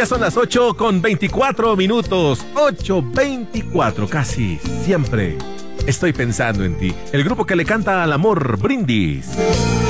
Ya son las 8:24. 8:24, casi siempre estoy pensando en ti. El grupo que le canta al amor, Brindis.